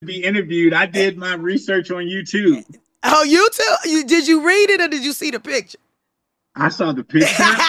be interviewed. I did my research on YouTube. Oh, you too? Did you read it or did you see the picture? I saw the picture,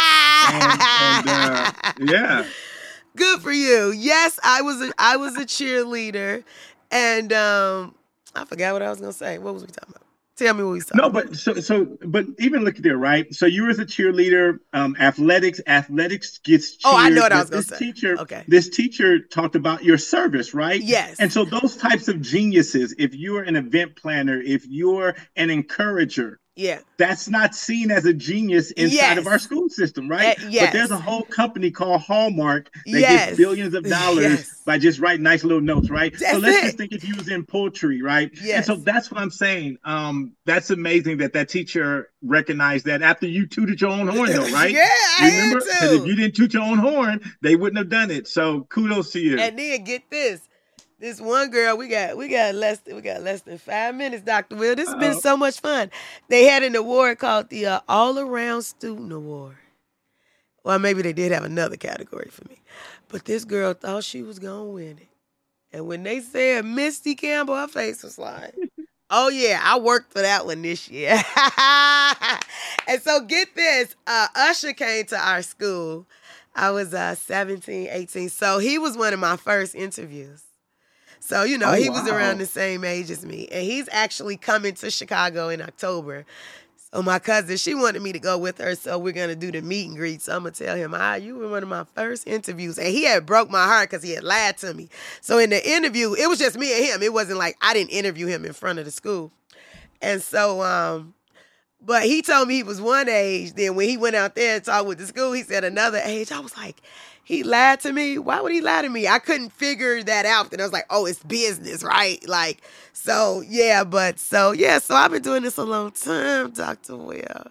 and yeah. Good for you. Yes, I was a cheerleader, and I forgot what I was gonna say. What was we talking about? Tell me what we was talking No, about. but even look at there, right? So you were as a cheerleader, athletics gets Oh, I know cheered, what I was but gonna say. Okay. this teacher talked about your service, right? And Yes. so those types of geniuses, if you're an event planner, if you're an encourager, Yeah. that's not seen as a genius inside of our Yes. school system, right? But there's a Yes. whole company called Hallmark that gets Yes. billions of dollars Yes. by just writing nice little notes, right? So That's let's just it. think if you was in poetry, right? And so Yes. that's what I'm saying. That's amazing that that teacher recognized that after you tooted your own horn, though, right? Yeah, I had Remember? Because if to. you didn't toot your own horn, they wouldn't have done it. So kudos to you. And then get this. This one girl, we got less than 5 minutes, Dr. Will. This has been so much fun. They had an award called the All Around Student Award. Well, maybe they did have another category for me. But this girl thought she was gonna win it. And when they said Misty Campbell, her face was like, oh yeah, I worked for that one this year. And so get this, Usher came to our school. I was 17, 18. So he was one of my first interviews. So, Oh, he was around wow. the same age as me. And he's actually coming to Chicago in October. So my cousin, she wanted me to go with her. So we're going to do the meet and greet. So I'm going to tell him, you were one of my first interviews. And he had broke my heart because he had lied to me. So in the interview, it was just me and him. It wasn't like I didn't interview him in front of the school. And so, but he told me he was one age. Then when he went out there and talked with the school, he said another age. I was like, he lied to me? Why would he lie to me? I couldn't figure that out. And I was like, oh, it's business, right? Like, so yeah, so I've been doing this a long time, Dr. Will.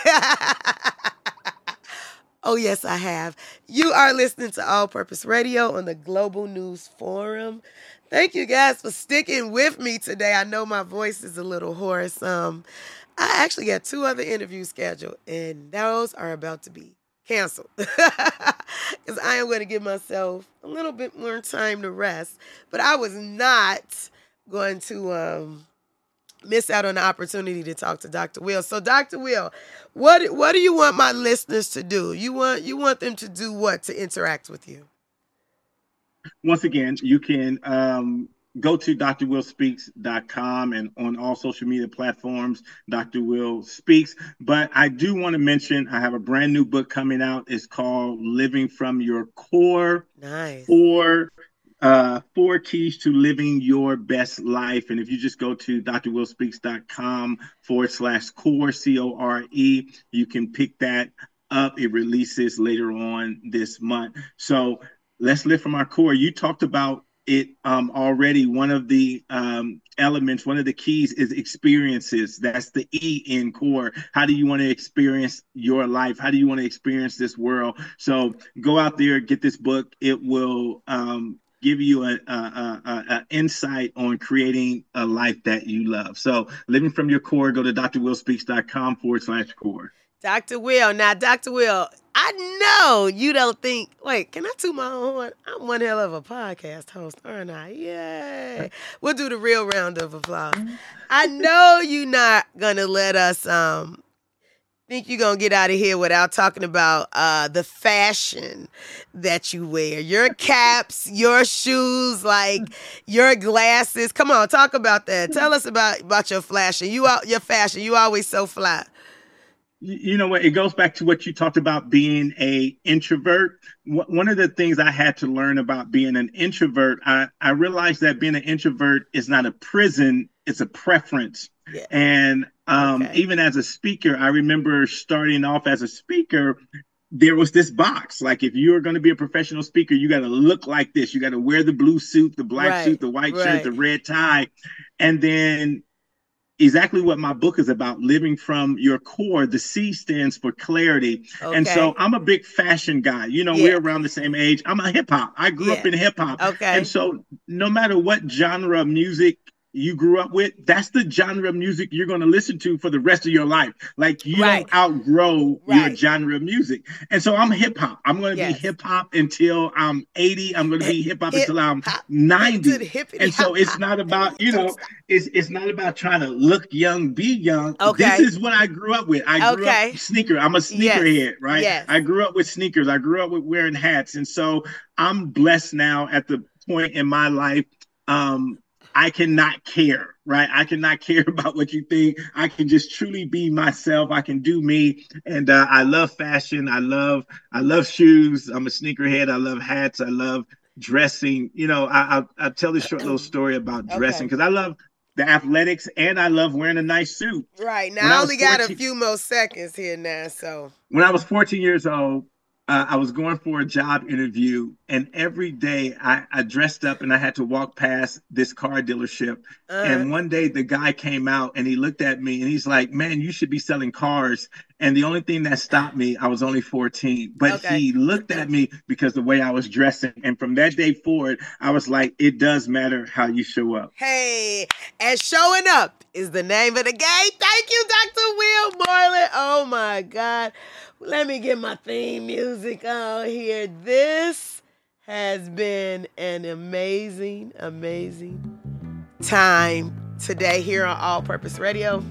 Oh, yes, I have. You are listening to All Purpose Radio on the Global News Forum. Thank you guys for sticking with me today. I know my voice is a little hoarse. I actually got 2 other interviews scheduled, and those are about to be canceled because I am going to give myself a little bit more time to rest. But I was not going to miss out on the opportunity to talk to Dr. Will. So, Dr. Will, what do you want my listeners to do? You want them to do what to interact with you? Once again, you can go to drwillspeaks.com and on all social media platforms, Dr. Will Speaks. But I do want to mention I have a brand new book coming out. It's called Living from Your Core. Nice. Four keys to living your best life. And if you just go to drwillspeaks.com/core, CORE, you can pick that up. It releases later on this month. So let's live from our core. You talked about it already. One of the elements, one of the keys is experiences. That's the E in core. How do you want to experience your life? How do you want to experience this world? So go out there, get this book. It will give you an insight on creating a life that you love. So living from your core, go to drwillspeaks.com/core. Dr. Will. Now, Dr. Will, I know you don't think, wait, can I toot my own horn? I'm one hell of a podcast host, aren't I? Yay. We'll do the real round of applause. I know you're not going to let us think you're going to get out of here without talking about the fashion that you wear. Your caps, your shoes, like your glasses. Come on, talk about that. Tell us about your fashion. Your fashion. You always so fly. You know what? It goes back to what you talked about being a introvert. One of the things I had to learn about being an introvert, I realized that being an introvert is not a prison, it's a preference. Yeah. And even as a speaker, I remember starting off as a speaker, there was this box. Like if you're going to be a professional speaker, you got to look like this. You got to wear the blue suit, the black suit, the white shirt, the red tie. And then exactly what my book is about, living from your core. The C stands for clarity. Okay. And so I'm a big fashion guy. We're around the same age. I'm a hip hop. I grew up in hip hop. Okay. And so no matter what genre of music you grew up with, that's the genre of music you're going to listen to for the rest of your life. Like you Right. don't outgrow your Right. genre of music. And so I'm hip hop. I'm going to be Yes. hip hop until I'm 80. I'm going to be hip hop until I'm Hip-hop, to the 90. hippity And so it's hop-hop. not about, Don't stop. it's not about trying to look young, be young. This Okay. is what I grew up with. I grew up Okay. sneaker. I'm a Yes. sneakerhead, right? Yes. I grew up with sneakers. I grew up with wearing hats. And so I'm blessed now at the point in my life. I cannot care, right? I cannot care about what you think. I can just truly be myself. I can do me, and I love fashion. I love shoes. I'm a sneakerhead. I love hats. I love dressing. I tell this short little story about dressing because I love the athletics and I love wearing a nice suit. Right. Now I only got a few more seconds here now, so. When I was 14 years old, I was going for a job interview, and every day I dressed up and I had to walk past this car dealership. And one day the guy came out and he looked at me and he's like, "Man, you should be selling cars." And the only thing that stopped me, I was only 14, but he looked at me because the way I was dressing. And from that day forward, I was like, it does matter how you show up. Hey, and showing up is the name of the game. Thank you, Dr. Will Moreland. Oh my God. Let me get my theme music on here. This has been an amazing, amazing time today here on All Purpose Radio.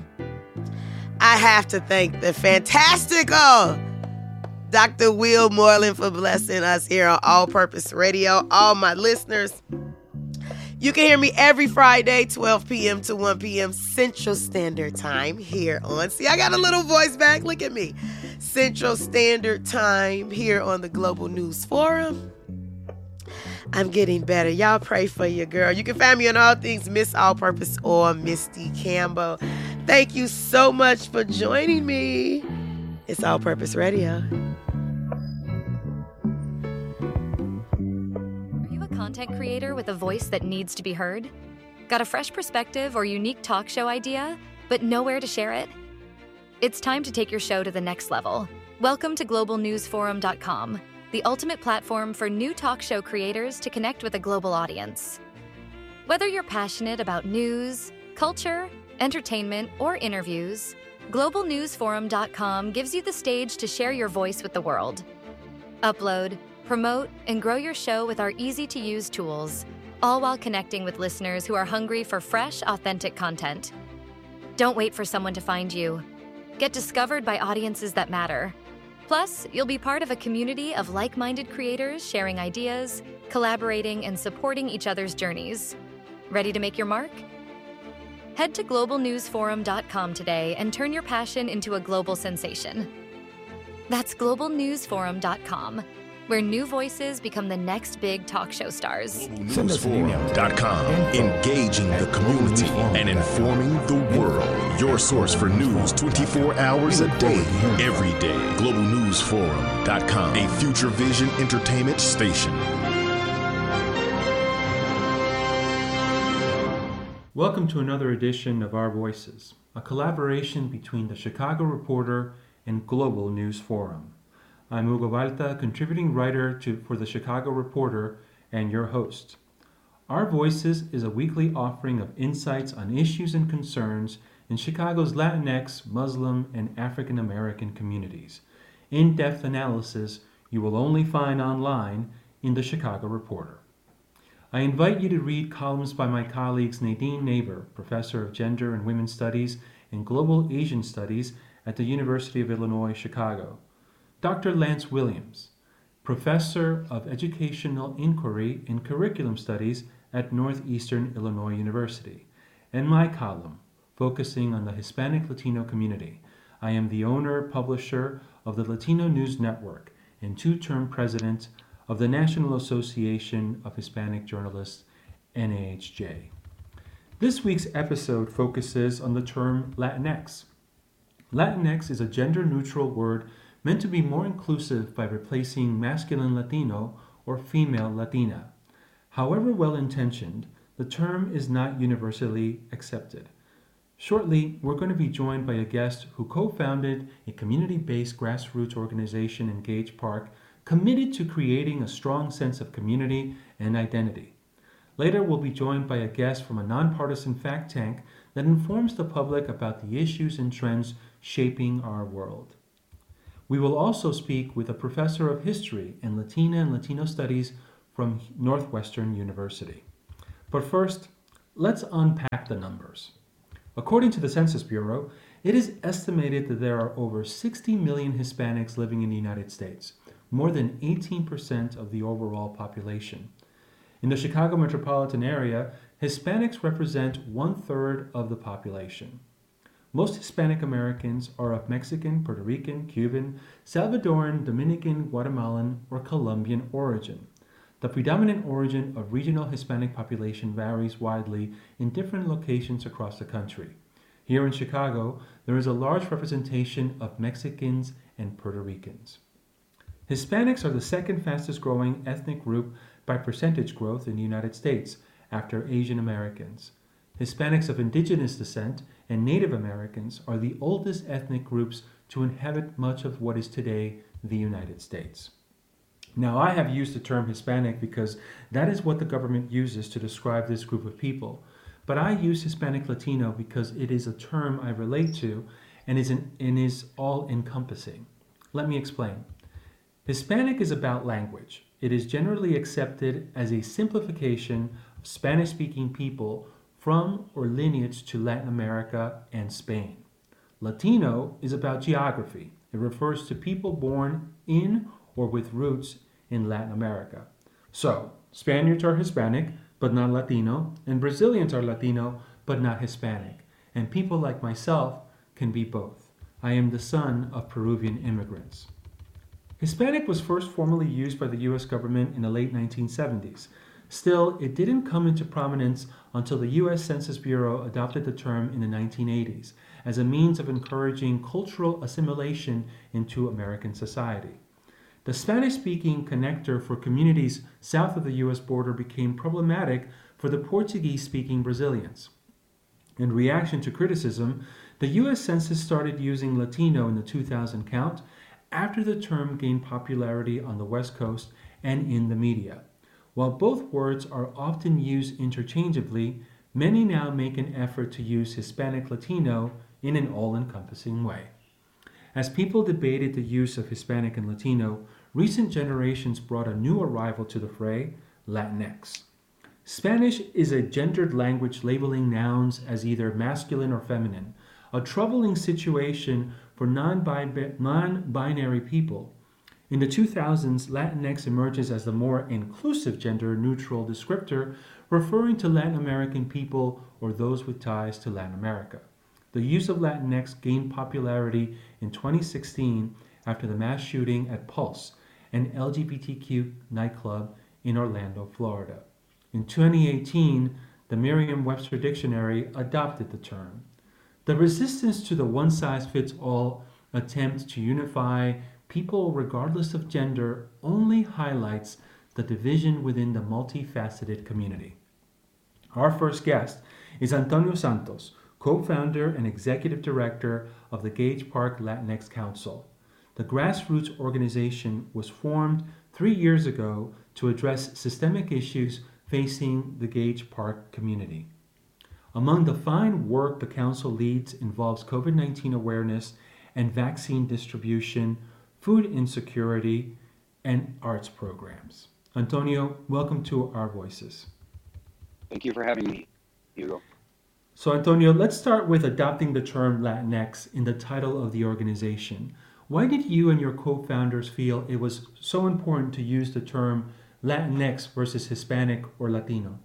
I have to thank the fantastical Dr. Will Moreland for blessing us here on All Purpose Radio. All my listeners, you can hear me every Friday, 12 p.m. to 1 p.m. Central Standard Time here on, see, I got a little voice back, look at me. Central Standard Time here on the Global News Forum. I'm getting better. Y'all pray for your girl. You can find me on all things Miss All Purpose or Misty Campbell. Thank you so much for joining me. It's All Purpose Radio. Are you a content creator with a voice that needs to be heard? Got a fresh perspective or unique talk show idea, but nowhere to share it? It's time to take your show to the next level. Welcome to globalnewsforum.com, the ultimate platform for new talk show creators to connect with a global audience. Whether you're passionate about news, culture, entertainment, or interviews, globalnewsforum.com gives you the stage to share your voice with the world. Upload, promote, and grow your show with our easy-to-use tools, all while connecting with listeners who are hungry for fresh, authentic content. Don't wait for someone to find you. Get discovered by audiences that matter. Plus, you'll be part of a community of like-minded creators sharing ideas, collaborating, and supporting each other's journeys. Ready to make your mark? Head to globalnewsforum.com today and turn your passion into a global sensation. That's globalnewsforum.com, where new voices become the next big talk show stars. Globalnewsforum.com, engaging the community and informing the world. Your source for news 24 hours a day, every day. Globalnewsforum.com, a Future Vision entertainment station. Welcome to another edition of Our Voices, a collaboration between the Chicago Reporter and Global News Forum. I'm Hugo Balta, contributing writer for the Chicago Reporter and your host. Our Voices is a weekly offering of insights on issues and concerns in Chicago's Latinx, Muslim, and African American communities. In-depth analysis you will only find online in the Chicago Reporter. I invite you to read columns by my colleagues Nadine Neighbor, Professor of Gender and Women's Studies and Global Asian Studies at the University of Illinois, Chicago, Dr. Lance Williams, Professor of Educational Inquiry and Curriculum Studies at Northeastern Illinois University, and my column, focusing on the Hispanic Latino community. I am the owner, publisher of the Latino News Network and two-term president of the National Association of Hispanic Journalists, NAHJ. This week's episode focuses on the term Latinx. Latinx is a gender-neutral word meant to be more inclusive by replacing masculine Latino or female Latina. However well-intentioned, the term is not universally accepted. Shortly, we're going to be joined by a guest who co-founded a community-based grassroots organization in Gage Park committed to creating a strong sense of community and identity. Later, we'll be joined by a guest from a nonpartisan fact tank that informs the public about the issues and trends shaping our world. We will also speak with a professor of history and Latina and Latino studies from Northwestern University. But first, let's unpack the numbers. According to the Census Bureau, it is estimated that there are over 60 million Hispanics living in the United States, more than 18% of the overall population. In the Chicago metropolitan area, Hispanics represent 1/3 of the population. Most Hispanic Americans are of Mexican, Puerto Rican, Cuban, Salvadoran, Dominican, Guatemalan, or Colombian origin. The predominant origin of regional Hispanic population varies widely in different locations across the country. Here in Chicago, there is a large representation of Mexicans and Puerto Ricans. Hispanics are the second fastest growing ethnic group by percentage growth in the United States, after Asian Americans. Hispanics of indigenous descent and Native Americans are the oldest ethnic groups to inhabit much of what is today the United States. Now, I have used the term Hispanic because that is what the government uses to describe this group of people. But I use Hispanic Latino because it is a term I relate to and is all-encompassing. Let me explain. Hispanic is about language. It is generally accepted as a simplification of Spanish-speaking people from or lineage to Latin America and Spain. Latino is about geography. It refers to people born in or with roots in Latin America. So, Spaniards are Hispanic, but not Latino, and Brazilians are Latino, but not Hispanic. And people like myself can be both. I am the son of Peruvian immigrants. Hispanic was first formally used by the U.S. government in the late 1970s. Still, it didn't come into prominence until the U.S. Census Bureau adopted the term in the 1980s as a means of encouraging cultural assimilation into American society. The Spanish-speaking connector for communities south of the U.S. border became problematic for the Portuguese-speaking Brazilians. In reaction to criticism, the U.S. Census started using Latino in the 2000 count after the term gained popularity on the West Coast and in the media. While both words are often used interchangeably, many now make an effort to use Hispanic Latino in an all-encompassing way. As people debated the use of Hispanic and Latino, recent generations brought a new arrival to the fray, Latinx. Spanish is a gendered language labeling nouns as either masculine or feminine, a troubling situation for non-binary people. In the 2000s, Latinx emerges as the more inclusive gender-neutral descriptor, referring to Latin American people or those with ties to Latin America. The use of Latinx gained popularity in 2016 after the mass shooting at Pulse, an LGBTQ nightclub in Orlando, Florida. In 2018, the Merriam-Webster Dictionary adopted the term. The resistance to the one-size-fits-all attempt to unify people regardless of gender only highlights the division within the multifaceted community. Our first guest is Antonio Santos, co-founder and executive director of the Gage Park Latinx Council. The grassroots organization was formed 3 years ago to address systemic issues facing the Gage Park community. Among the fine work the council leads involves COVID-19 awareness and vaccine distribution, food insecurity, and arts programs. Antonio, welcome to Our Voices. Thank you for having me, Hugo. So, Antonio, let's start with adopting the term Latinx in the title of the organization. Why did you and your co-founders feel it was so important to use the term Latinx versus Hispanic or Latino?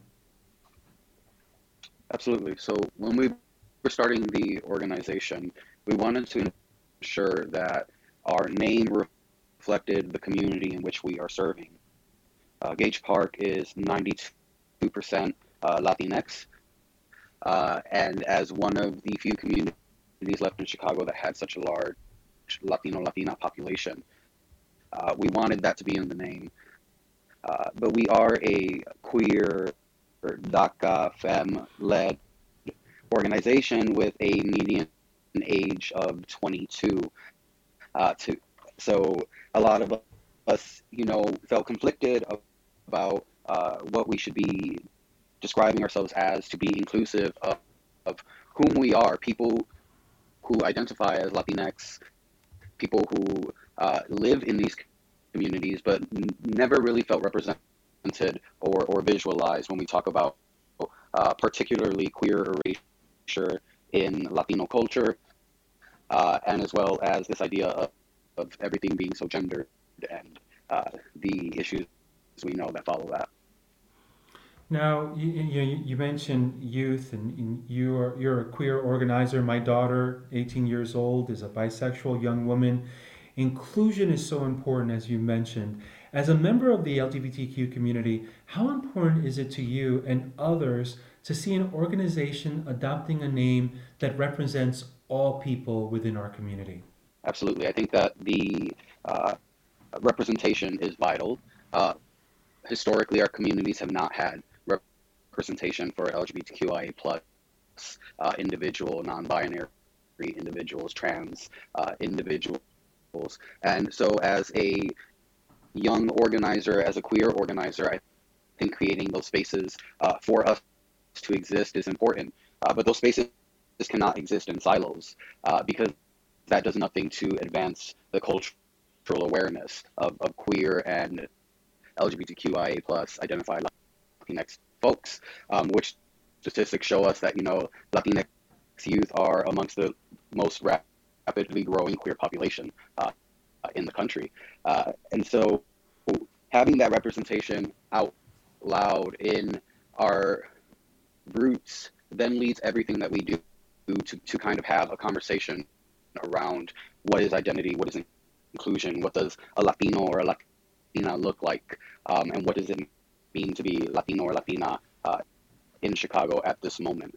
Absolutely. So when we were starting the organization, we wanted to ensure that our name reflected the community in which we are serving. Gage Park is 92% Latinx, and as one of the few communities left in Chicago that had such a large Latina population, we wanted that to be in the name. But we are a queer or DACA femme-led organization with a median age of 22. So a lot of us, felt conflicted about what we should be describing ourselves as to be inclusive of whom we are, people who identify as Latinx, people who live in these communities, but never really felt represented or visualized when we talk about particularly queer erasure in Latino culture, and as well as this idea of everything being so gendered and the issues we know that follow that. Now, you mentioned youth, and you're a queer organizer. My daughter, 18 years old, is a bisexual young woman. Inclusion is so important, as you mentioned. As a member of the LGBTQ community, how important is it to you and others to see an organization adopting a name that represents all people within our community? Absolutely. I think that the representation is vital. Historically, our communities have not had representation for LGBTQIA plus individual, non-binary individuals, trans individuals. And so as a young organizer, as a queer organizer, I think creating those spaces for us to exist is important. But those spaces cannot exist in silos because that does nothing to advance the cultural awareness of queer and LGBTQIA plus identified Latinx folks, which statistics show us that, Latinx youth are amongst the most rapidly growing queer population in the country. And so having that representation out loud in our roots then leads everything that we do to kind of have a conversation around what is identity, what is inclusion, what does a Latino or a Latina look like, and what does it mean to be Latino or Latina in Chicago at this moment.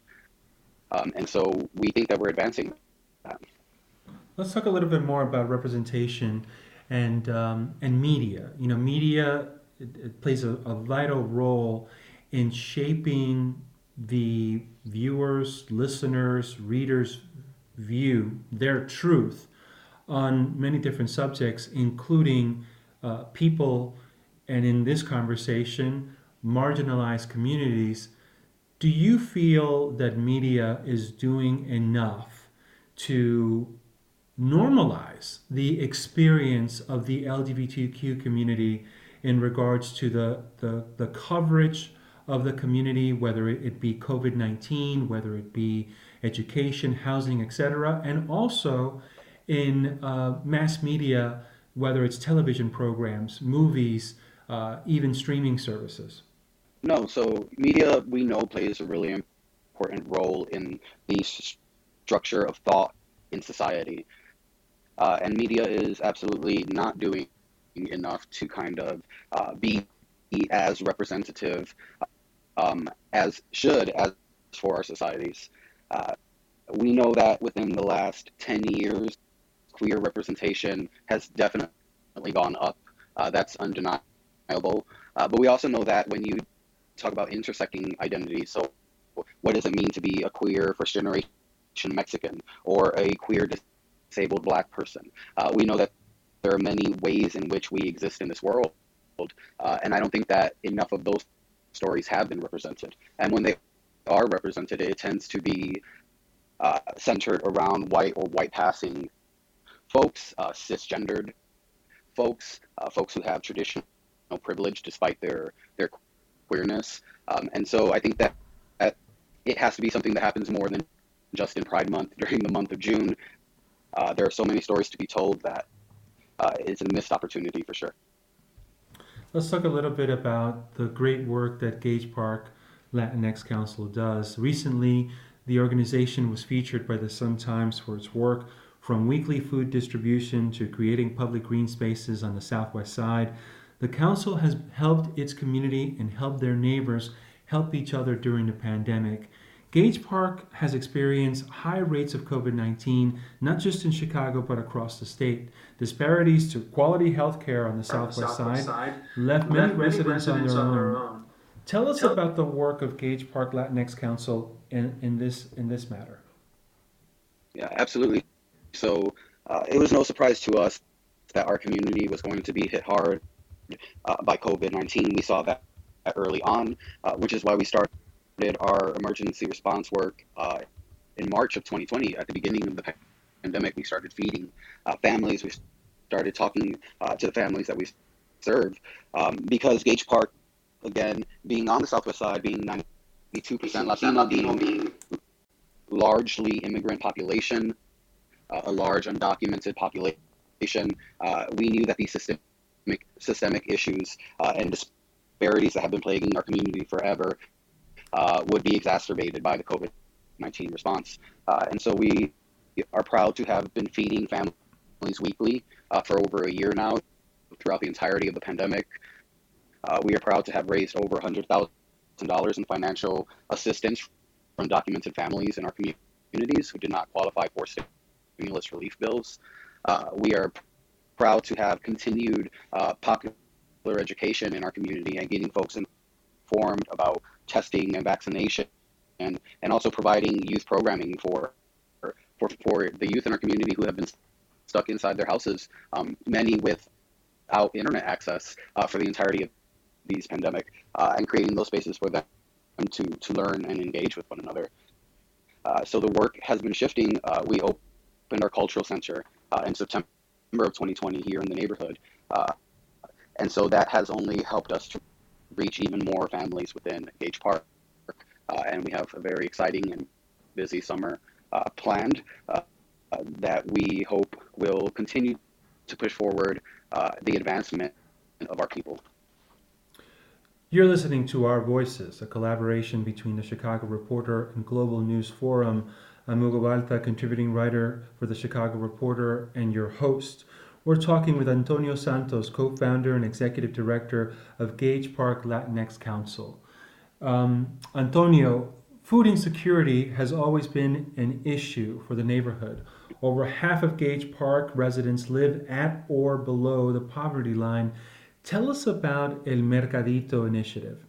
And so we think that we're advancing that. Let's talk a little bit more about representation and media. Media it plays a vital role in shaping the viewers, listeners, readers' view, their truth on many different subjects, including people, and in this conversation, marginalized communities. Do you feel that media is doing enough to normalize the experience of the LGBTQ community in regards to the coverage of the community, whether it be COVID-19, whether it be education, housing, etc., and also in mass media, whether it's television programs, movies, even streaming services? No, so media, we know, plays a really important role in the structure of thought in society. And media is absolutely not doing enough to kind of be as representative as for our societies. We know that within the last 10 years, queer representation has definitely gone up. That's undeniable. But we also know that when you talk about intersecting identities, so what does it mean to be a queer first-generation Mexican or a queer disabled Black person? We know that there are many ways in which we exist in this world, and I don't think that enough of those stories have been represented. And when they are represented, it tends to be centered around white or white-passing folks, cisgendered folks, folks who have traditional privilege despite their queerness. And so I think that it has to be something that happens more than just in Pride Month during the month of June. There are so many stories to be told that it's a missed opportunity for sure. Let's talk a little bit about the great work that Gage Park Latinx Council does. Recently, the organization was featured by the Sun-Times for its work from weekly food distribution to creating public green spaces on the Southwest Side. The council has helped its community and helped their neighbors help each other during the pandemic. Gage Park has experienced high rates of COVID-19, not just in Chicago, but across the state. Disparities to quality health care on the Southwest Side left many residents on their own. Tell us about the work of Gage Park Latinx Council in this matter. Yeah, absolutely. So it was no surprise to us that our community was going to be hit hard by COVID-19. We saw that early on, which is why we started our emergency response work in March of 2020. At the beginning of the pandemic, we started feeding families. We started talking to the families that we serve because Gage Park, again, being on the Southwest Side, being 92% Latino, being largely immigrant population, a large undocumented population, we knew that these systemic issues and disparities that have been plaguing our community forever would be exacerbated by the COVID-19 response. And so we are proud to have been feeding families weekly for over a year now throughout the entirety of the pandemic. We are proud to have raised over $100,000 in financial assistance from undocumented families in our communities who did not qualify for stimulus relief bills. We are proud to have continued popular education in our community and getting folks informed about testing and vaccination, and also providing youth programming for the youth in our community who have been stuck inside their houses, many without internet access for the entirety of these pandemic, and creating those spaces for them to learn and engage with one another. So the work has been shifting. We opened our cultural center in September of 2020 here in the neighborhood. And so that has only helped us to reach even more families within Gage Park. And we have a very exciting and busy summer planned that we hope will continue to push forward the advancement of our people. You're listening to Our Voices, a collaboration between the Chicago Reporter and Global News Forum. I'm Hugo Balta, contributing writer for the Chicago Reporter and your host. We're talking with Antonio Santos, co-founder and executive director of Gage Park Latinx Council. Antonio, food insecurity has always been an issue for the neighborhood. Over half of Gage Park residents live at or below the poverty line. Tell us about El Mercadito initiative.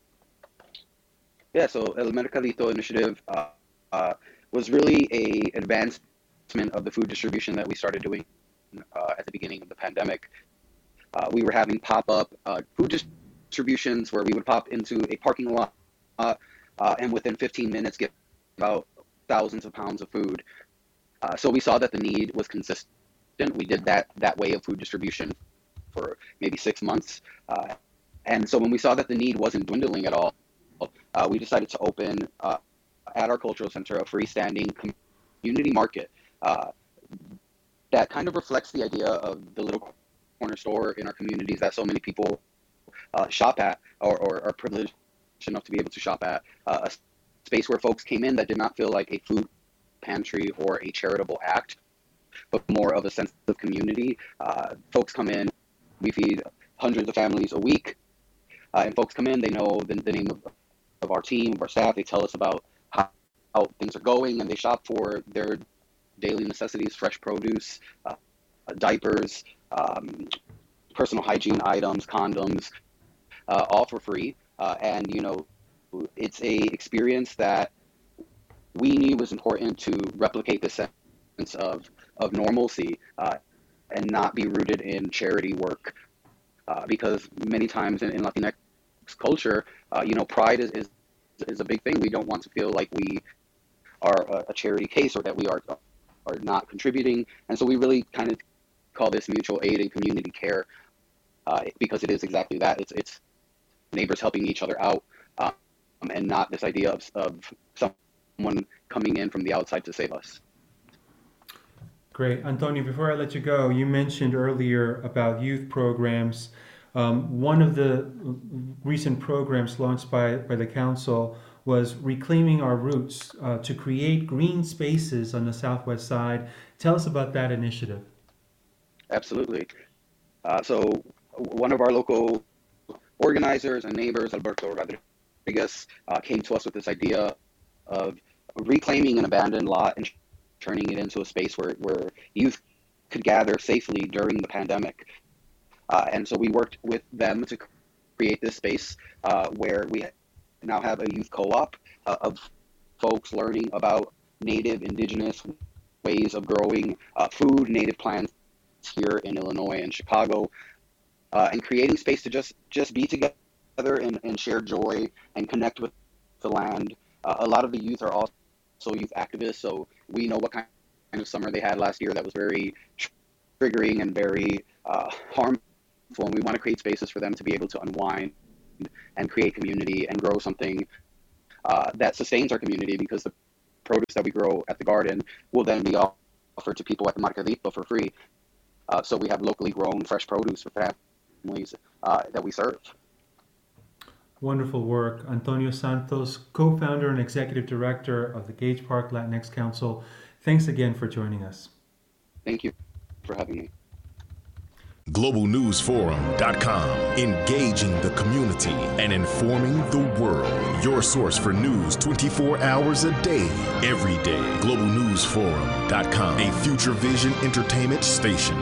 Yeah, so El Mercadito initiative was really an advancement of the food distribution that we started doing at the beginning of the pandemic. We were having pop-up food distributions where we would pop into a parking lot and within 15 minutes get about thousands of pounds of food. So we saw that the need was consistent. We did that way of food distribution for maybe 6 months. And so when we saw that the need wasn't dwindling at all, we decided to open at our cultural center a freestanding community market that kind of reflects the idea of the little corner store in our communities that so many people shop at or are privileged enough to be able to shop at. A space where folks came in that did not feel like a food pantry or a charitable act, but more of a sense of community. Folks come in, we feed hundreds of families a week, and folks come in, they know the name of our team, of our staff, they tell us about how things are going, and they shop for their daily necessities, fresh produce, diapers, personal hygiene items, condoms, all for free. And, you know, it's a experience that we knew was important to replicate the sense of normalcy and not be rooted in charity work. Because many times in Latinx culture, you know, pride is a big thing. We don't want to feel like we are a charity case or that we are not contributing. And so we really kind of call this mutual aid and community care because it is exactly that. It's neighbors helping each other out and not this idea of someone coming in from the outside to save us. Great. Antonio, before I let you go, you mentioned earlier about youth programs. One of the recent programs launched by the council was Reclaiming Our Roots to create green spaces on the Southwest Side. Tell us about that initiative. Absolutely. So one of our local organizers and neighbors, Alberto Rodriguez, came to us with this idea of reclaiming an abandoned lot and turning it into a space where youth could gather safely during the pandemic. And so we worked with them to create this space where we now have a youth co-op of folks learning about native, indigenous ways of growing food, native plants here in Illinois and Chicago, and creating space to just be together and share joy and connect with the land. A lot of the youth are also youth activists, so we know what kind of summer they had last year that was very triggering and very harmful, and we want to create spaces for them to be able to unwind and create community and grow something that sustains our community, because the produce that we grow at the garden will then be offered to people at the Mercadito for free. So we have locally grown fresh produce for families that we serve. Wonderful work. Antonio Santos, co-founder and executive director of the Gage Park Latinx Council. Thanks again for joining us. Thank you for having me. GlobalNewsForum.com. Engaging the community and informing the world. Your source for news 24 hours a day, every day. GlobalNewsForum.com. A Future Vision entertainment station.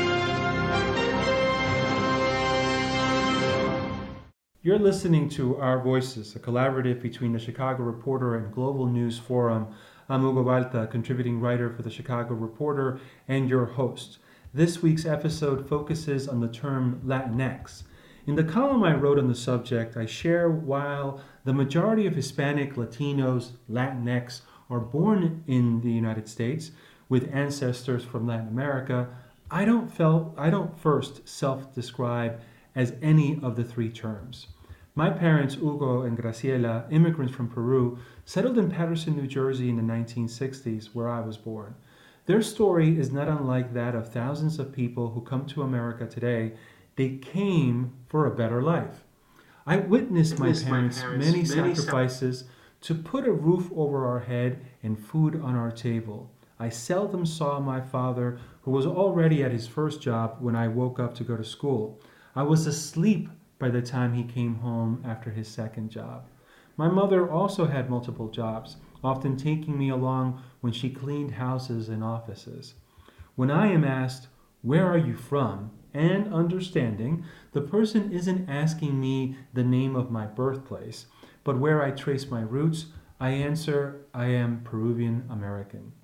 You're listening to Our Voices, a collaborative between the Chicago Reporter and Global News Forum. I'm Hugo Balta, contributing writer for the Chicago Reporter and your host. This week's episode focuses on the term Latinx. In the column I wrote on the subject, I share while the majority of Hispanic, Latinos, Latinx are born in the United States with ancestors from Latin America, I don't first self-describe as any of the three terms. My parents, Hugo and Graciela, immigrants from Peru, settled in Paterson, New Jersey in the 1960s, where I was born. Their story is not unlike that of thousands of people who come to America today. They came for a better life. I witnessed my parents' many sacrifices to put a roof over our head and food on our table. I seldom saw my father, who was already at his first job when I woke up to go to school. I was asleep by the time he came home after his second job. My mother also had multiple jobs, often taking me along when she cleaned houses and offices. When I am asked, "Where are you from?" and understanding, the person isn't asking me the name of my birthplace, but where I trace my roots, I answer, I am Peruvian American.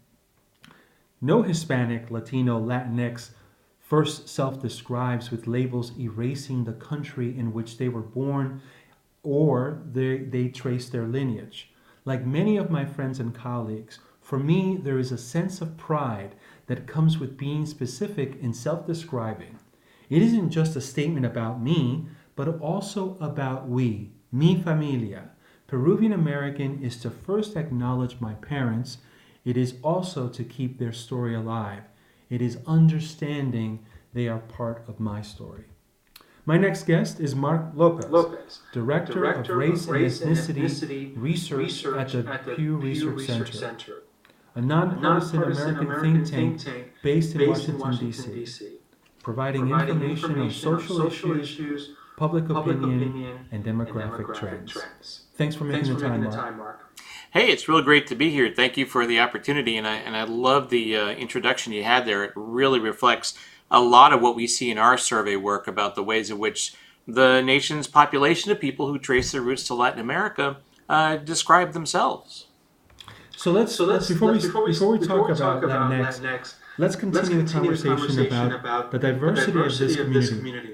No Hispanic, Latino, Latinx first self-describes with labels erasing the country in which they were born or they trace their lineage. Like many of my friends and colleagues, for me, there is a sense of pride that comes with being specific in self-describing. It isn't just a statement about me, but also about we, mi familia. Peruvian American is to first acknowledge my parents. It is also to keep their story alive. It is understanding they are part of my story. My next guest is Mark Lopez, Director of Race and Ethnicity Research at the Pew Research Center, a nonpartisan American think tank based in Washington, D.C., providing information on social issues, public opinion, and demographic trends. Thanks for making the time, Mark. Hey, it's real great to be here. Thank you for the opportunity, and I love the introduction you had there. It really reflects a lot of what we see in our survey work about the ways in which the nation's population of people who trace their roots to Latin America describe themselves. So let's before we talk about Latinx, let's continue the conversation about the diversity of this community.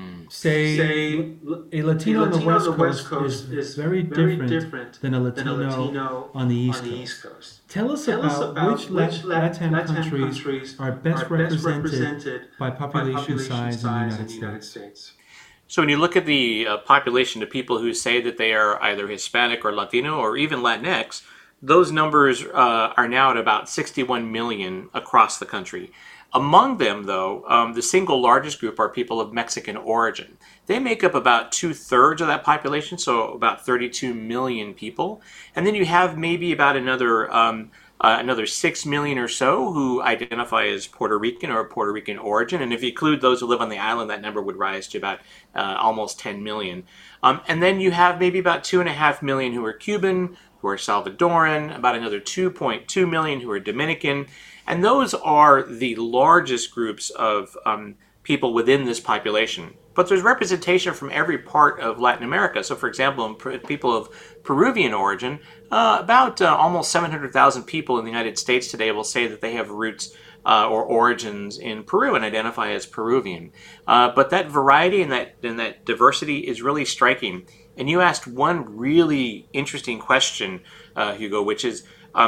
Say a Latino on the West Coast is very different than a Latino on the East Coast. Tell us about which Latin countries are best represented by population size in the United States. So when you look at the population of people who say that they are either Hispanic or Latino or even Latinx, those numbers are now at about 61 million across the country. Among them, though, the single largest group are people of Mexican origin. They make up about 2/3 of that population, so about 32 million people. And then you have maybe about another 6 million or so who identify as Puerto Rican or Puerto Rican origin. And if you include those who live on the island, that number would rise to about almost 10 million. And then you have maybe about 2.5 million who are Cuban, who are Salvadoran, about another 2.2 million who are Dominican. And those are the largest groups of people within this population. But there's representation from every part of Latin America. So, for example, people of Peruvian origin, about almost 700,000 people in the United States today will say that they have roots or origins in Peru and identify as Peruvian. But that variety and that diversity is really striking. And you asked one really interesting question, Hugo, which is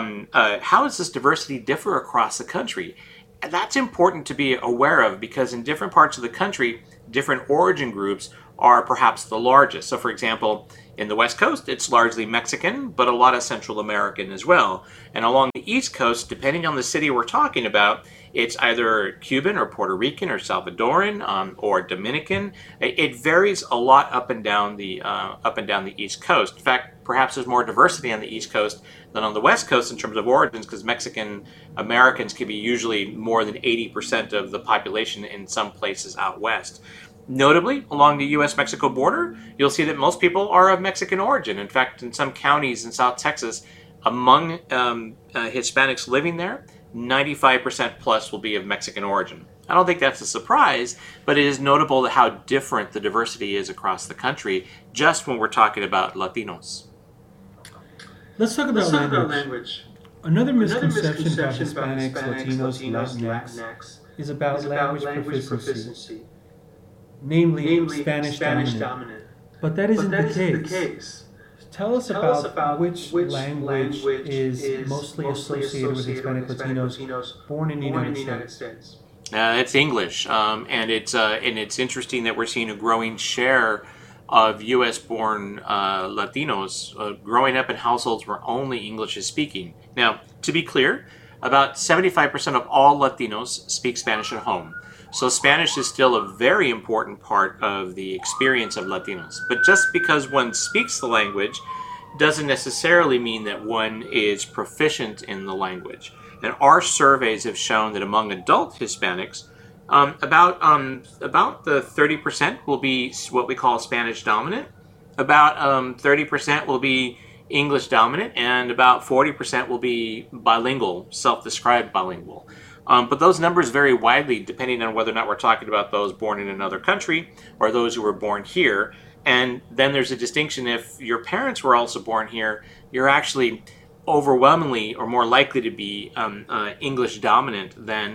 how does this diversity differ across the country? And that's important to be aware of, because in different parts of the country, different origin groups are perhaps the largest. So, for example, in the West Coast, it's largely Mexican, but a lot of Central American as well. And along the East Coast, depending on the city we're talking about, it's either Cuban or Puerto Rican or Salvadoran or Dominican. It varies a lot up and down the East Coast. In fact, perhaps there's more diversity on the East Coast than on the West Coast in terms of origins, because Mexican Americans can be usually more than 80% of the population in some places out west. Notably, along the U.S.-Mexico border, you'll see that most people are of Mexican origin. In fact, in some counties in South Texas, among Hispanics living there, 95% plus will be of Mexican origin. I don't think that's a surprise, but it is notable how different the diversity is across the country, just when we're talking about Latinos. Let's talk about language. Another misconception about Hispanics, Latinos, Latinx is about language proficiency. Namely Spanish dominant. But that isn't the case. Tell us about which language is mostly associated with Hispanic Latinos born in the United States. It's English, and it's interesting that we're seeing a growing share of U.S.-born Latinos growing up in households where only English is speaking. Now, to be clear, about 75% of all Latinos speak Spanish at home. So Spanish is still a very important part of the experience of Latinos. But just because one speaks the language doesn't necessarily mean that one is proficient in the language. And our surveys have shown that among adult Hispanics, about the 30% will be what we call Spanish dominant, about 30% will be English dominant, and about 40% will be bilingual, self-described bilingual. But those numbers vary widely depending on whether or not we're talking about those born in another country or those who were born here. And then there's a distinction: if your parents were also born here, you're actually overwhelmingly or more likely to be English dominant than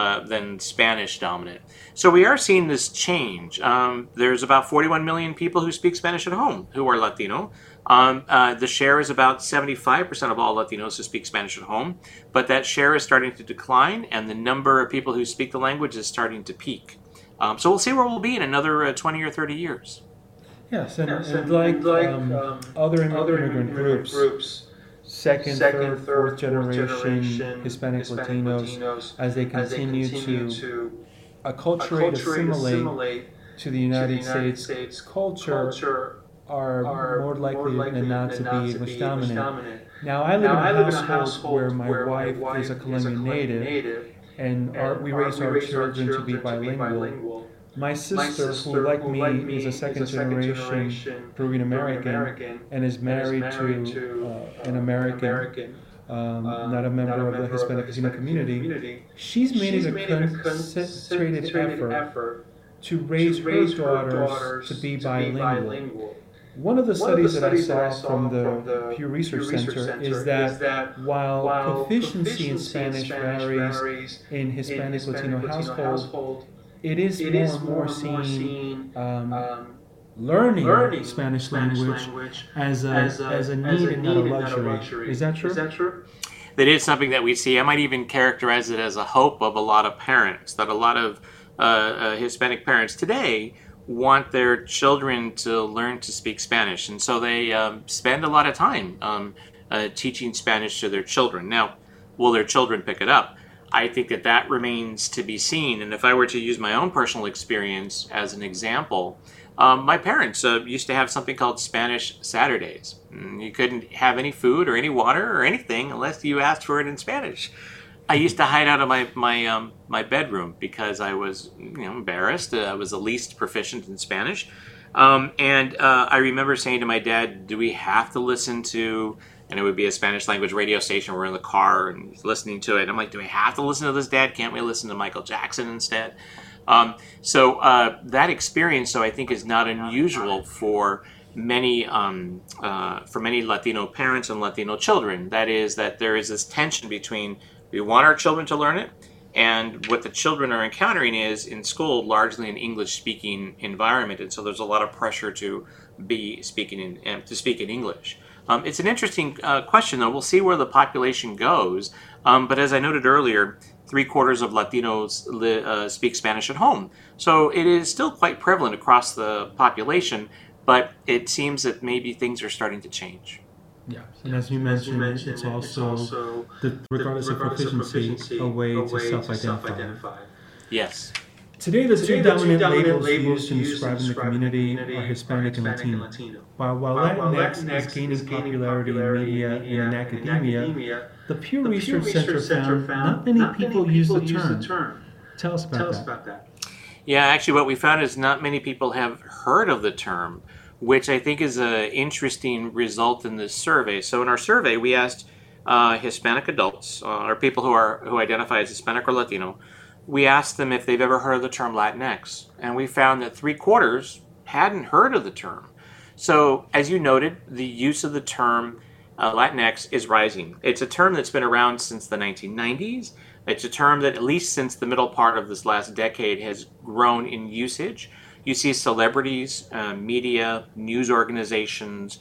Spanish dominant. So we are seeing this change. There's about 41 million people who speak Spanish at home who are Latino. The share is about 75% of all Latinos who speak Spanish at home, but that share is starting to decline, and the number of people who speak the language is starting to peak. So we'll see where we'll be in another 20 or 30 years. Yes, and like other immigrant groups, second, third, fourth generation Hispanic Latinos, as they continue to acculturate, assimilate to the United States culture, are more likely than not to be English dominant. Now, I live in a household where my wife is a Colombian native, and we raise our children to be bilingual. My sister, who like me is a second generation Peruvian American and is married to an American, not a member of the Hispanic Latino community, she's made it a concentrated effort to raise her daughters to be bilingual. One of the studies that I saw from the Pew Research Center is that while proficiency in Spanish varies in Hispanic Latino households, it is more and more seen learning Spanish language as a need and not a luxury. Is that true? That is something that we see. I might even characterize it as a hope of a lot of parents, that a lot of Hispanic parents today want their children to learn to speak Spanish, and so they spend a lot of time teaching Spanish to their children. Now, will their children pick it up? I think that remains to be seen. And if I were to use my own personal experience as an example, my parents used to have something called Spanish Saturdays. You couldn't have any food or any water or anything unless you asked for it in Spanish. I used to hide out of my bedroom because I was embarrassed. I was the least proficient in Spanish. And I remember saying to my dad, do we have to listen to, and it would be a Spanish language radio station. We're in the car and listening to it. I'm like, do we have to listen to this, Dad? Can't we listen to Michael Jackson instead? So that experience, I think, is not unusual for many Latino parents and Latino children. That is, that there is this tension between we want our children to learn it, and what the children are encountering is in school largely an English-speaking environment, and so there's a lot of pressure to be speaking to speak in English. It's an interesting question, though. We'll see where the population goes. But as I noted earlier, 3/4 of Latinos speak Spanish at home. So it is still quite prevalent across the population, but it seems that maybe things are starting to change. Yeah, and as you mentioned, it's also, regardless of proficiency, a way to self-identify. Yes. Today, the two dominant labels used in describing the community are Hispanic and Latino. While Latinx is gaining popularity in media and in academia, the Pew Research Center found not many people use the term. Tell us about that. Yeah, actually what we found is not many people have heard of the term, which I think is an interesting result in this survey. So in our survey, we asked Hispanic adults, or people who identify as Hispanic or Latino, we asked them if they've ever heard of the term Latinx, and we found that 3/4 hadn't heard of the term. So, as you noted, the use of the term Latinx is rising. It's a term that's been around since the 1990s. It's a term that, at least since the middle part of this last decade, has grown in usage. You see celebrities, media, news organizations,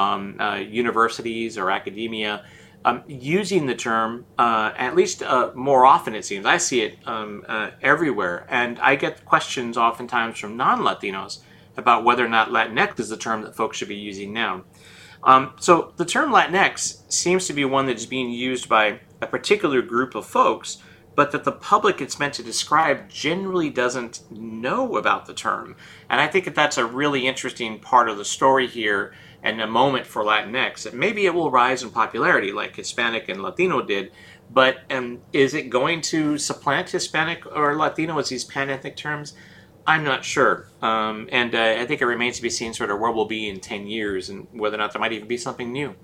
universities or academia using the term, at least more often it seems. I see it everywhere. And I get questions oftentimes from non-Latinos about whether or not Latinx is the term that folks should be using now. So the term Latinx seems to be one that's being used by a particular group of folks, but that the public it's meant to describe generally doesn't know about the term. And I think that that's a really interesting part of the story here and a moment for Latinx. Maybe it will rise in popularity like Hispanic and Latino did, but is it going to supplant Hispanic or Latino as these pan-ethnic terms? I'm not sure. And I think it remains to be seen sort of where we'll be in 10 years and whether or not there might even be something new.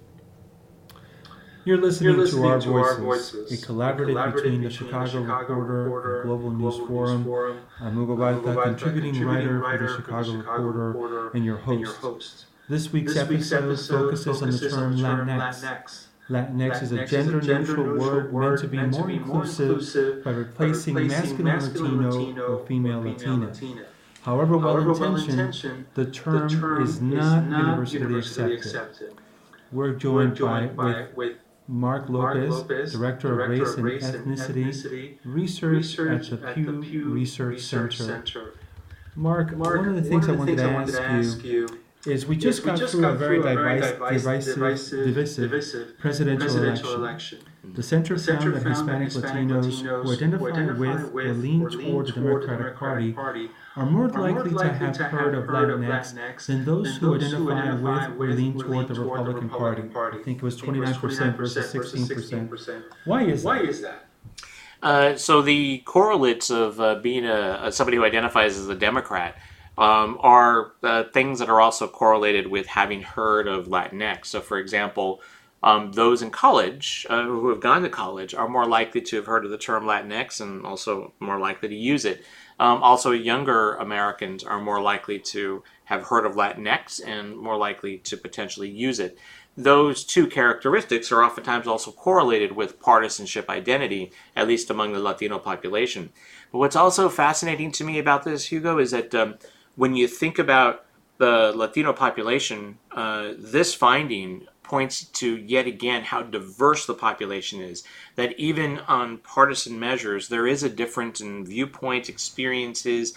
You're listening to Our Voices, a collaborative between the Chicago Reporter and Global News Forum. I'm Hugo Balta, contributing writer for the Chicago Reporter and your host. This week's episode focuses on the term Latinx. Latinx is a gender-neutral word meant to be more inclusive by replacing masculine Latino or female Latina. However well-intentioned, the term is not universally accepted. We're joined with Mark Lopez, Director of Race and Ethnicity Research at the Pew Research Center. Mark, one of the things I wanted to ask you is we just got through a very divisive presidential election. The center found that Hispanic Latinos who identify with or lean toward the Democratic Party are more likely to have heard of Latinx than those who identify with or lean toward the Republican Party. I think it was 29% versus 16%. Why is that? So the correlates of being somebody who identifies as a Democrat are things that are also correlated with having heard of Latinx. So, for example, those in college who have gone to college are more likely to have heard of the term Latinx and also more likely to use it. Also, younger Americans are more likely to have heard of Latinx and more likely to potentially use it. Those two characteristics are oftentimes also correlated with partisanship identity, at least among the Latino population. But what's also fascinating to me about this, Hugo, is that when you think about the Latino population, this finding points to yet again how diverse the population is, that even on partisan measures there is a difference in viewpoints, experiences,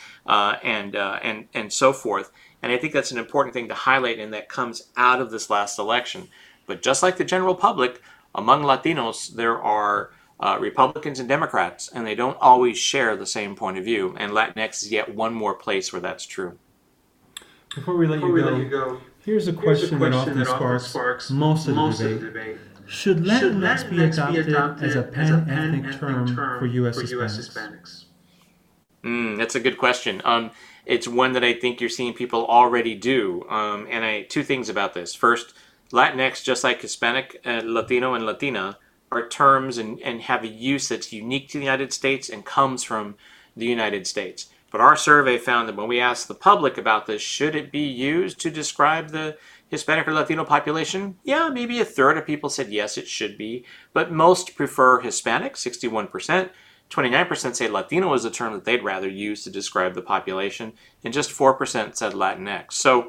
and so forth. And I think that's an important thing to highlight, and that comes out of this last election. But just like the general public, among Latinos there are Republicans and Democrats, and they don't always share the same point of view. And Latinx is yet one more place where that's true. Before we let you go, here's a question that often sparks most of the debate. Should Latinx be adopted as a pan-ethnic term for U.S. Hispanics? That's a good question. It's one that I think you're seeing people already do. And two things about this. First, Latinx, just like Hispanic, Latino, and Latina, are terms and have a use that's unique to the United States and comes from the United States. But our survey found that when we asked the public about this, should it be used to describe the Hispanic or Latino population? Yeah, maybe a third of people said yes, it should be. But most prefer Hispanic, 61%. 29% say Latino is a term that they'd rather use to describe the population. And just 4% said Latinx. So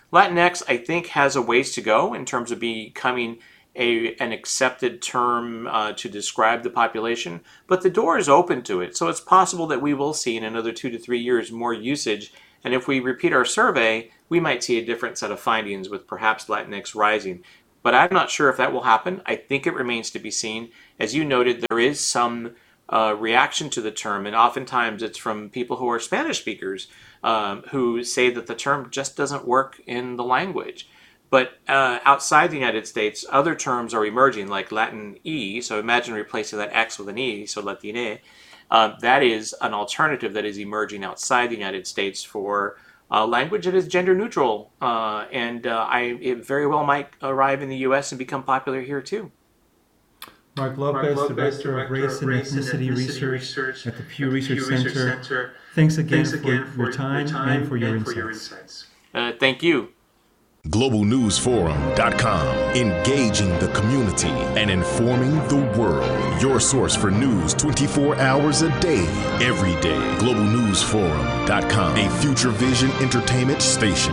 Latinx, I think, has a ways to go in terms of becoming an accepted term to describe the population, but the door is open to it. So it's possible that we will see in another 2 to 3 years more usage. And if we repeat our survey, we might see a different set of findings with perhaps Latinx rising. But I'm not sure if that will happen. I think it remains to be seen. As you noted, there is some reaction to the term, and oftentimes it's from people who are Spanish speakers who say that the term just doesn't work in the language. But outside the United States, other terms are emerging, like Latin E. So imagine replacing that X with an E, so Latine. That is an alternative that is emerging outside the United States for language that is gender neutral. It very well might arrive in the U.S. and become popular here too. Mark Lopez, Director of Race and Ethnicity Research at the Pew Research Center. Thanks again for your time and for your insights. Thank you. GlobalNewsForum.com. Engaging the community and informing the world. Your source for news 24 hours a day, every day. GlobalNewsForum.com. A Future Vision entertainment station.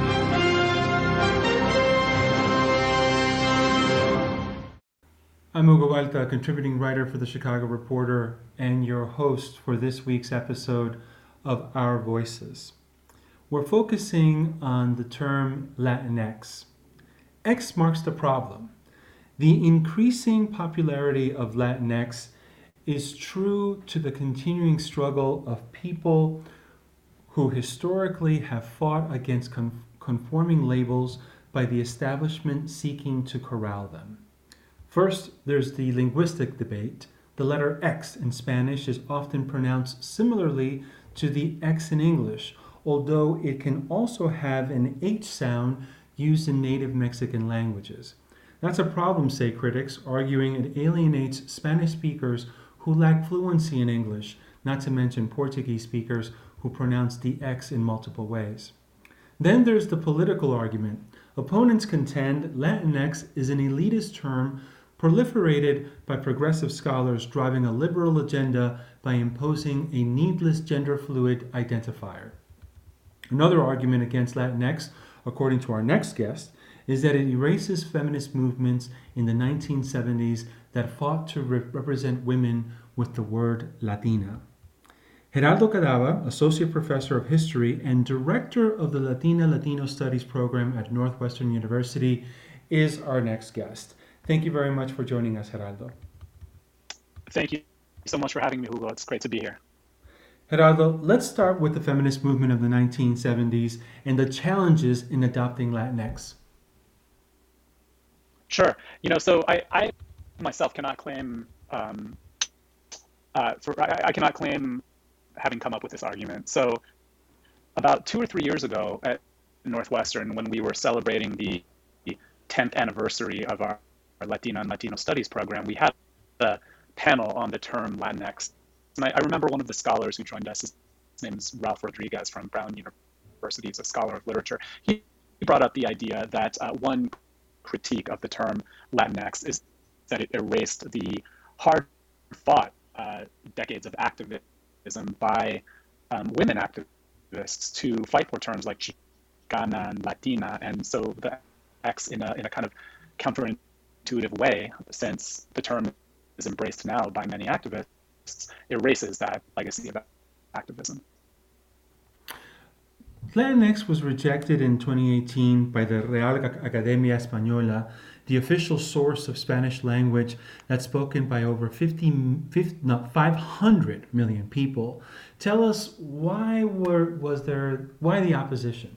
I'm Hugo Balta, contributing writer for the Chicago Reporter and your host for this week's episode of Our Voices. We're focusing on the term Latinx. X marks the problem. The increasing popularity of Latinx is true to the continuing struggle of people who historically have fought against conforming labels by the establishment seeking to corral them. First, there's the linguistic debate. The letter X in Spanish is often pronounced similarly to the X in English, although it can also have an H sound used in native Mexican languages. That's a problem, say critics, arguing it alienates Spanish speakers who lack fluency in English, not to mention Portuguese speakers who pronounce the X in multiple ways. Then there's the political argument. Opponents contend Latinx is an elitist term proliferated by progressive scholars driving a liberal agenda by imposing a needless gender-fluid identifier. Another argument against Latinx, according to our next guest, is that it erases feminist movements in the 1970s that fought to represent women with the word Latina. Geraldo Cadava, Associate Professor of History and Director of the Latino Studies program at Northwestern University, is our next guest. Thank you very much for joining us, Geraldo. Thank you so much for having me, Hugo. It's great to be here. Geraldo, let's start with the feminist movement of the 1970s and the challenges in adopting Latinx. Sure. So I myself cannot claim I cannot claim having come up with this argument. So about 2 or 3 years ago at Northwestern, when we were celebrating the 10th anniversary of our Latina and Latino Studies program, we had a panel on the term Latinx. And I remember one of the scholars who joined us, his name is Ralph Rodriguez from Brown University. He's a scholar of literature. He brought up the idea that one critique of the term Latinx is that it erased the hard-fought decades of activism by women activists to fight for terms like Chicana and Latina. And so the X in a kind of counterintuitive way, since the term is embraced now by many activists, erases that legacy of activism. Latinx was rejected in 2018 by the Real Academia Española, the official source of Spanish language that's spoken by over 500 million people. Tell us why the opposition?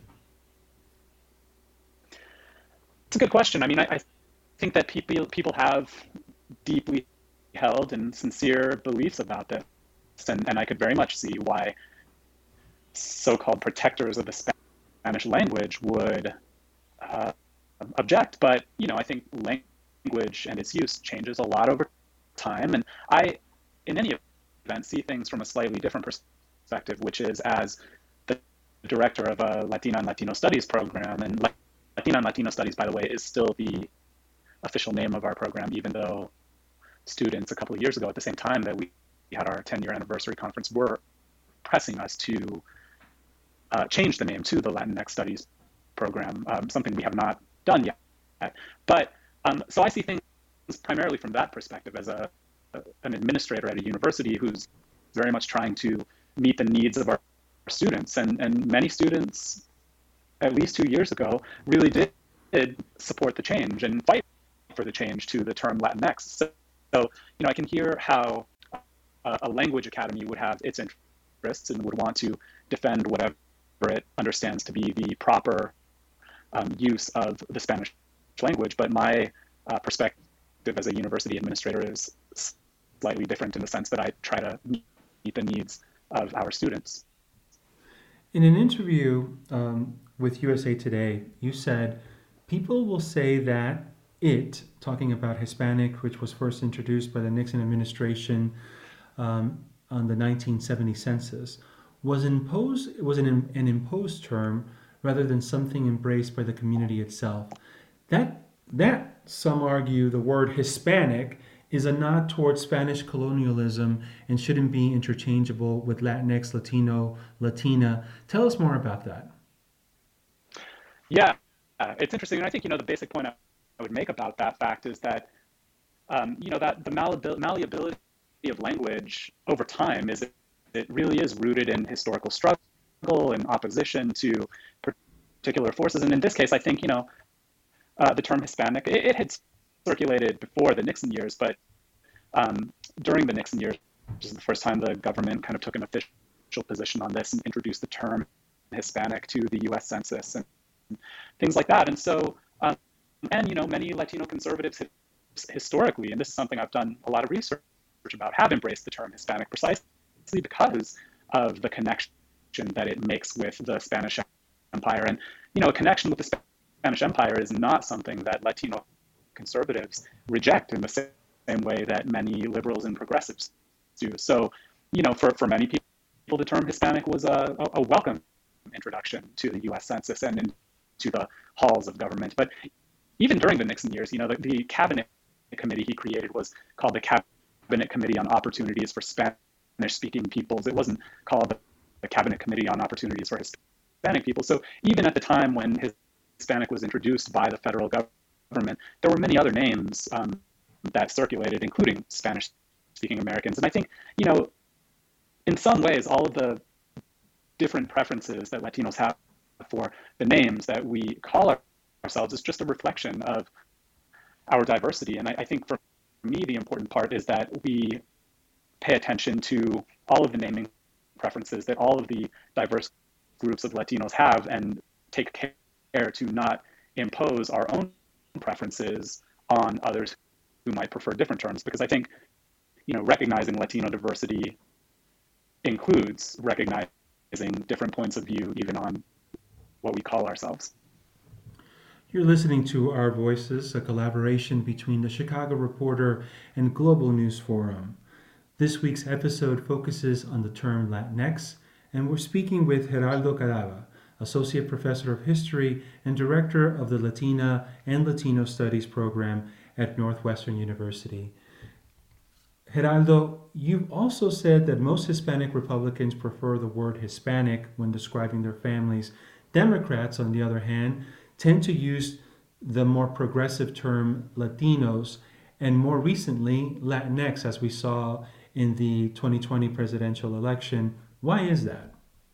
It's a good question. I mean, I think that people have deeply held and sincere beliefs about this, and I could very much see why so-called protectors of the Spanish language would object. But I think language and its use changes a lot over time, and I, in any event, see things from a slightly different perspective, which is as the director of a Latina and Latino Studies program. And Latina and Latino Studies, by the way, is still the official name of our program, even though students a couple of years ago, at the same time that we had our 10-year anniversary conference, were pressing us to change the name to the Latinx Studies program, something we have not done yet. But so I see things primarily from that perspective as an administrator at a university who's very much trying to meet the needs of our students. And many students, at least 2 years ago, really did support the change and fight for the change to the term Latinx. So I can hear how a language academy would have its interests and would want to defend whatever it understands to be the proper use of the Spanish language. But my perspective as a university administrator is slightly different in the sense that I try to meet the needs of our students. In an interview with USA Today, you said, people will say that it, talking about Hispanic, which was first introduced by the Nixon administration on the 1970 census, was an imposed term rather than something embraced by the community itself. That some argue the word Hispanic is a nod towards Spanish colonialism and shouldn't be interchangeable with Latinx, Latino, Latina. Tell us more about that. Yeah, it's interesting. And I think, the basic point I would make about that fact is that, that the malleability of language over time it really is rooted in historical struggle and opposition to particular forces. And in this case, I think, the term Hispanic, it had circulated before the Nixon years, but during the Nixon years, which is the first time the government kind of took an official position on this and introduced the term Hispanic to the U.S. Census and things like that. And so, many Latino conservatives historically, and this is something I've done a lot of research about, have embraced the term Hispanic precisely because of the connection that it makes with the Spanish Empire. And, a connection with the Spanish Empire is not something that Latino conservatives reject in the same way that many liberals and progressives do. So, for many people, the term Hispanic was a welcome introduction to the U.S. Census and into the halls of government. But even during the Nixon years, the cabinet committee he created was called the Cabinet Committee on Opportunities for Spanish-Speaking Peoples. It wasn't called the Cabinet Committee on Opportunities for Hispanic People. So even at the time when Hispanic was introduced by the federal government, there were many other names that circulated, including Spanish-speaking Americans. And I think, in some ways, all of the different preferences that Latinos have for the names that we call ourselves is just a reflection of our diversity. And I think for me, the important part is that we pay attention to all of the naming preferences that all of the diverse groups of Latinos have and take care to not impose our own preferences on others who might prefer different terms. Because I think, recognizing Latino diversity includes recognizing different points of view, even on what we call ourselves. You're listening to Our Voices, a collaboration between the Chicago Reporter and Global News Forum. This week's episode focuses on the term Latinx, and we're speaking with Geraldo Cadava, Associate Professor of History and Director of the Latina and Latino Studies program at Northwestern University. Geraldo, you've also said that most Hispanic Republicans prefer the word Hispanic when describing their families. Democrats, on the other hand, tend to use the more progressive term Latinos, and more recently, Latinx, as we saw in the 2020 presidential election. Why is that?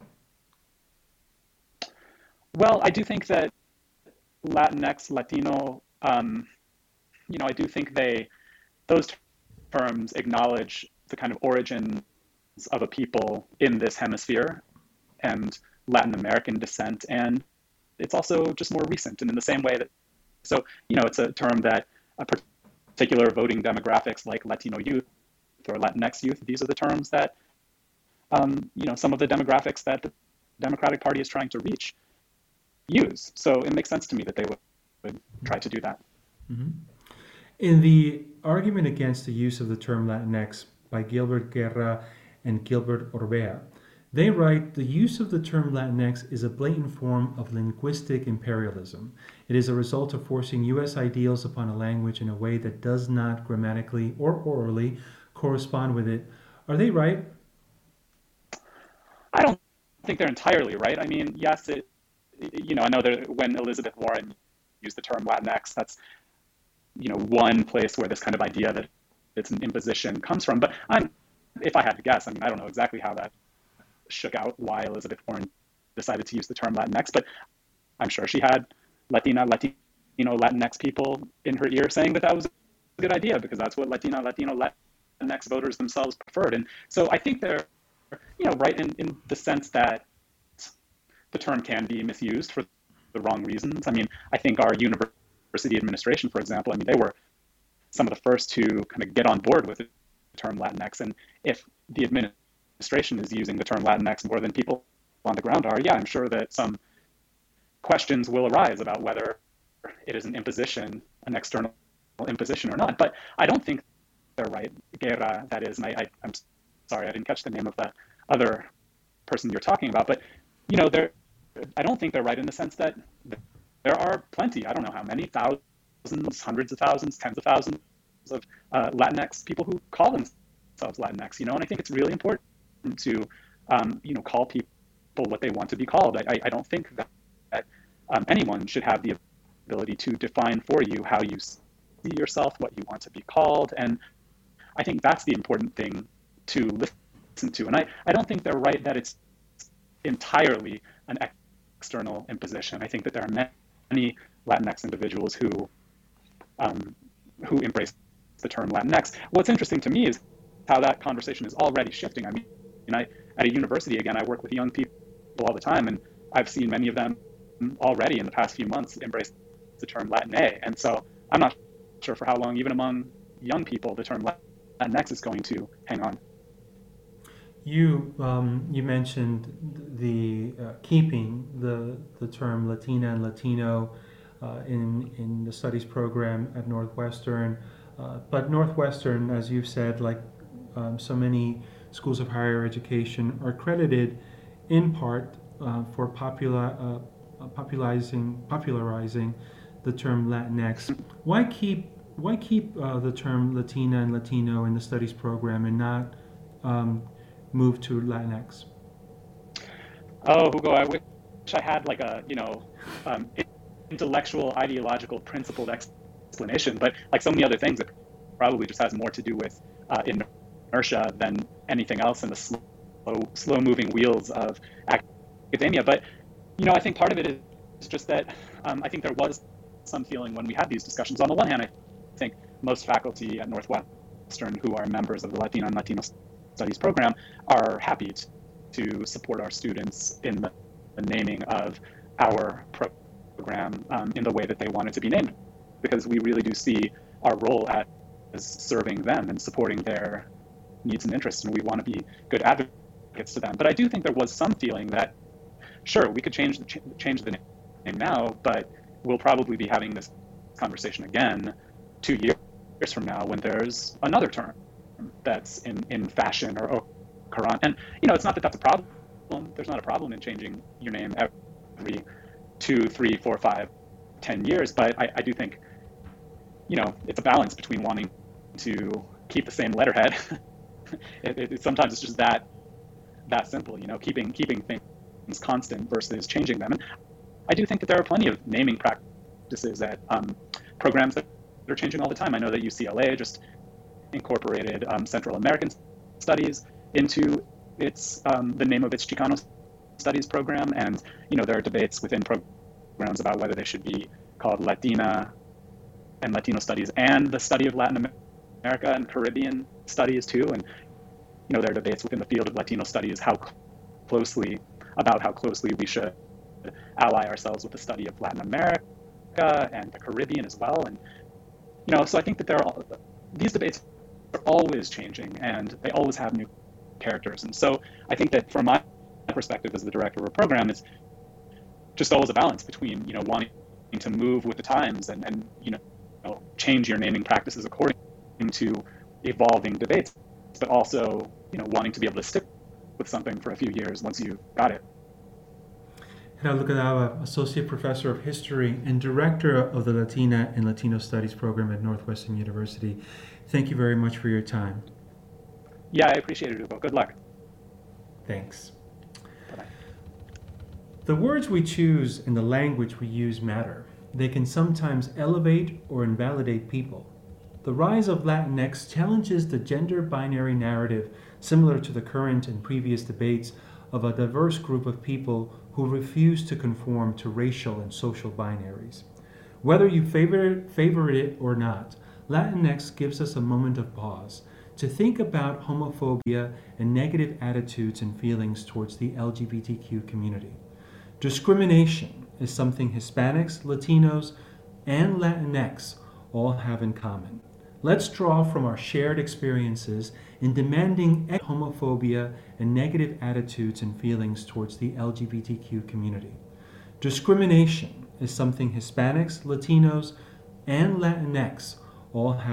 Well, I do think that Latinx, Latino, I do think those terms acknowledge the kind of origins of a people in this hemisphere and Latin American descent, and it's also just more recent. And in the same way that, it's a term that a particular voting demographics like Latino youth or Latinx youth, these are the terms that, some of the demographics that the Democratic Party is trying to reach use. So it makes sense to me that they would try to do that. Mm-hmm. In the argument against the use of the term Latinx by Gilbert Guerra and Gilbert Orbea, they write, the use of the term Latinx is a blatant form of linguistic imperialism. It is a result of forcing U.S. ideals upon a language in a way that does not grammatically or orally correspond with it. Are they right? I don't think they're entirely right. I mean, yes, it I know that when Elizabeth Warren used the term Latinx, that's, one place where this kind of idea that it's an imposition comes from. But if I had to guess, I don't know exactly how that shook out, why Elizabeth Warren decided to use the term Latinx, but I'm sure she had Latino, Latinx people in her ear saying that was a good idea because that's what Latino, Latinx voters themselves preferred. And so I think they're, right in the sense that the term can be misused for the wrong reasons. I think our university administration, for example, they were some of the first to kind of get on board with the term Latinx. And if the administration is using the term Latinx more than people on the ground are, I'm sure that some questions will arise about whether it is an imposition, an external imposition or not. But I don't think they're right. Guerra, that is, and I'm sorry, I didn't catch the name of the other person you're talking about, but I don't think they're right in the sense that there are plenty, I don't know how many, thousands, hundreds of thousands, tens of thousands of Latinx people who call themselves Latinx, and I think it's really important to, call people what they want to be called. I don't think that anyone should have the ability to define for you how you see yourself, what you want to be called. And I think that's the important thing to listen to. And I don't think they're right that it's entirely an external imposition. I think that there are many Latinx individuals who embrace the term Latinx. What's interesting to me is how that conversation is already shifting. At a university, again, I work with young people all the time, and I've seen many of them already in the past few months embrace the term Latina. And so I'm not sure for how long, even among young people, the term Latinx is going to hang on. You mentioned the keeping the term Latina and Latino in the studies program at Northwestern, but Northwestern, as you've said, like so many schools of higher education, are credited in part for popularizing the term Latinx. Why keep the term Latina and Latino in the studies program and not move to Latinx? Oh, Hugo, I wish I had like a intellectual, ideological, principled explanation, but like so many other things, it probably just has more to do with inertia than anything else in the slow moving wheels of academia. But I think part of it is just that I think there was some feeling when we had these discussions. On the one hand, I think most faculty at Northwestern who are members of the Latino and Latino Studies program are happy to support our students in the naming of our program in the way that they want it to be named, because we really do see our role as serving them and supporting their needs and interests, and we want to be good advocates to them. But I do think there was some feeling that, sure, we could change the name now, but we'll probably be having this conversation again 2 years from now when there's another term that's in fashion or current. And it's not that that's a problem. There's not a problem in changing your name every 2, 3, 4, 5, 10 years. But I do think, it's a balance between wanting to keep the same letterhead. Sometimes it's just that simple, keeping things constant versus changing them. And I do think that there are plenty of naming practices at programs that are changing all the time. I know that UCLA just incorporated Central American Studies into its the name of its Chicano Studies program, and there are debates within programs about whether they should be called Latina and Latino Studies and the study of Latin America and Caribbean Studies too. And there are debates within the field of Latino Studies how closely we should ally ourselves with the study of Latin America and the Caribbean as well. And so I think that these debates are always changing, and they always have new characters. And so I think that from my perspective as the director of a program, it's just always a balance between wanting to move with the times and change your naming practices according to evolving debates, but also wanting to be able to stick with something for a few years once you've got it. Gerardo Cadava, Associate Professor of History and Director of the Latina and Latino Studies program at Northwestern University. Thank you very much for your time. Yeah, I appreciate it, Hugo. Good luck. Thanks. Bye-bye. The words we choose and the language we use matter. They can sometimes elevate or invalidate people. The rise of Latinx challenges the gender binary narrative, similar to the current and previous debates of a diverse group of people who refuse to conform to racial and social binaries. Whether you favor it or not, Latinx gives us a moment of pause to think about homophobia and negative attitudes and feelings towards the LGBTQ community. Discrimination is something Hispanics, Latinos, and Latinx all have in common. Let's draw from our shared experiences in demanding homophobia and negative attitudes and feelings towards the LGBTQ community. Discrimination is something Hispanics, Latinos, and Latinx all have